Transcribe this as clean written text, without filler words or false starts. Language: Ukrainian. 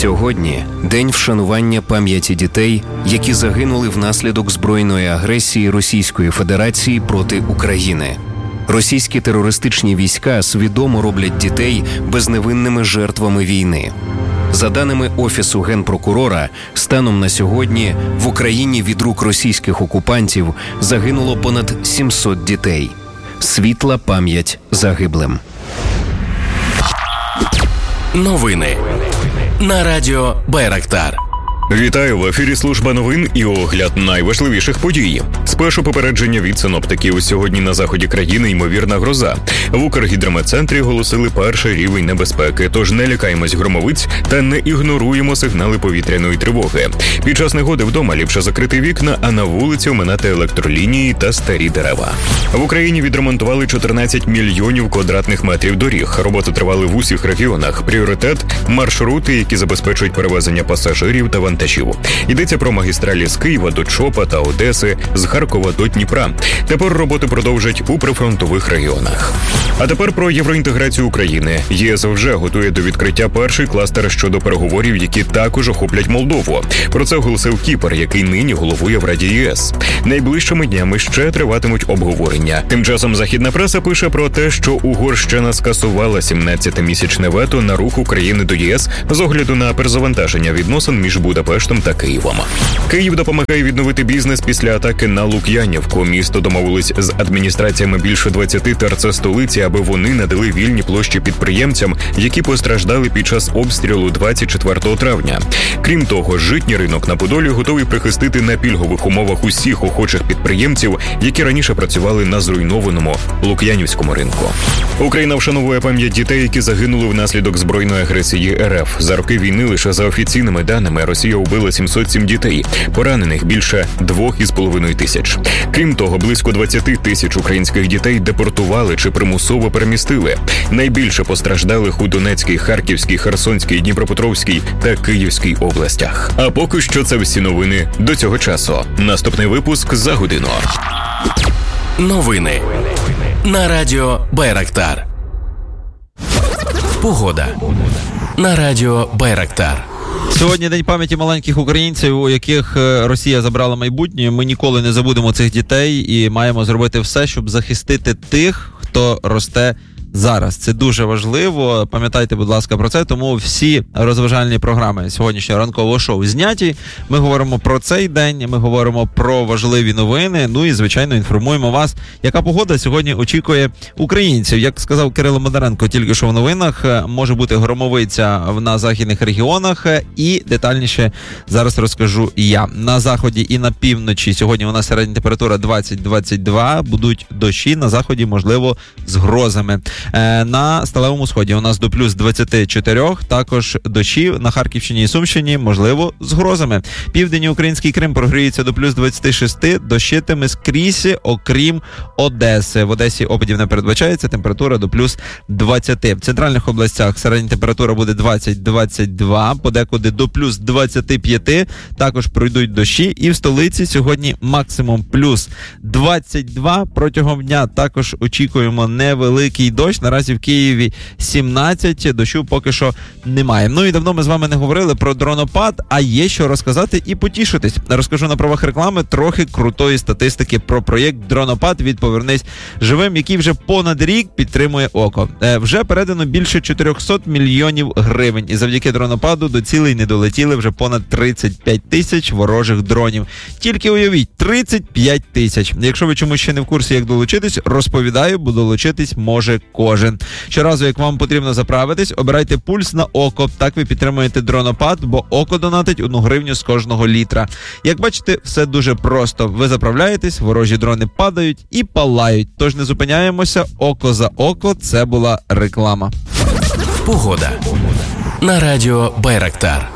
Сьогодні – день вшанування пам'яті дітей, які загинули внаслідок збройної агресії Російської Федерації проти України. Російські терористичні війська свідомо роблять дітей безневинними жертвами війни. За даними Офісу Генпрокурора, станом на сьогодні в Україні від рук російських окупантів загинуло понад 700 дітей. Світла пам'ять загиблим. Новини на радіо Байрактар. Вітаю, в ефірі служба новин і огляд найважливіших подій. Спершу попередження від синоптиків. Сьогодні на заході країни ймовірна гроза. В Укргідрометцентрі оголосили перший рівень небезпеки, тож не лякаємось громовиць та не ігноруємо сигнали повітряної тривоги. Під час негоди вдома ліпше закрити вікна, а на вулиці оминати електролінії та старі дерева. В Україні відремонтували 14 мільйонів квадратних метрів доріг. Роботи тривали в усіх регіонах. Пріоритет – маршрути, які забезпечують перевезення пасажирів та вантажів. Йдеться про магістралі з Києва до Чопа та Одеси, з Харкова до Дніпра. Тепер роботи продовжать у прифронтових регіонах. А тепер про євроінтеграцію України. ЄС вже готує до відкриття перший кластер щодо переговорів, які також охоплять Молдову. Про це оголосив Кіпр, який нині головує в Раді ЄС. Найближчими днями ще триватимуть обговорення. Тим часом західна преса пише про те, що Угорщина скасувала 17-місячне вето на рух України до ЄС з огляду на перезавантаження відносин між Будапештом та Києвом. Київ допомагає відновити бізнес після атаки на Лук'янівку. Місто домовилось з адміністраціями більше 20 ТРЦ столиці, аби вони надали вільні площі підприємцям, які постраждали під час обстрілу 24 травня. Крім того, житній ринок на Подолі готовий прихистити на пільгових умовах усіх охочих підприємців, які раніше працювали на зруйнованому Лук'янівському ринку. Україна вшановує пам'ять дітей, які загинули внаслідок збройної агресії РФ. За роки війни лише за офіційними даними Росія вбила 707 дітей, поранених більше 2,5 тисяч. Крім того, близько 20 тисяч українських дітей депортували чи примусово перемістили. Найбільше постраждалих у Донецькій, Харківській, Херсонській, Дніпропетровській та Київській областях. А поки що це всі новини до цього часу. Наступний випуск за годину. Новини на радіо Байрактар. Погода на радіо Байрактар. Сьогодні День пам'яті маленьких українців, у яких Росія забрала майбутнє. Ми ніколи не забудемо цих дітей і маємо зробити все, щоб захистити тих, хто росте зараз. Це дуже важливо. Пам'ятайте, будь ласка, про це. Тому всі розважальні програми сьогоднішнього ранкового шоу зняті. Ми говоримо про цей день, ми говоримо про важливі новини. Ну і, звичайно, інформуємо вас, яка погода сьогодні очікує українців. Як сказав Кирило Модаренко тільки що в новинах, може бути громовиця на західних регіонах. І детальніше зараз розкажу я. На заході і на півночі сьогодні у нас середня температура 20-22. Будуть дощі, на заході, можливо, з грозами. На сталевому сході у нас до плюс 24, також дощі на Харківщині і Сумщині, можливо, з грозами. Південний український Крим прогріється до плюс 26, дощитиме скрізь, окрім Одеси. В Одесі опадів не передбачається, температура до плюс 20. В центральних областях середня температура буде 20-22, подекуди до плюс 25, також пройдуть дощі. І в столиці сьогодні максимум плюс 22. Протягом дня також очікуємо невеликий дощ. Наразі в Києві 17, дощу поки що немає. Ну і давно ми з вами не говорили про дронопад, а є що розказати і потішитись. Розкажу на правах реклами трохи крутої статистики про проєкт «Дронопад» від «Повернись живим», який вже понад рік підтримує ОКО. Вже передано більше 400 мільйонів гривень. І завдяки дронопаду до цілей не долетіли вже понад 35 тисяч ворожих дронів. Тільки уявіть, 35 тисяч. Якщо ви чомусь ще не в курсі, як долучитись, розповідаю, бо долучитись може кожен. Щоразу, як вам потрібно заправитись, обирайте пульс на ОКО. Так ви підтримуєте дронопад, бо ОКО донатить 1 гривню з кожного літра. Як бачите, все дуже просто. Ви заправляєтесь, ворожі дрони падають і палають. Тож не зупиняємося. ОКО за ОКО. Це була реклама. Погода на радіо Байрактар.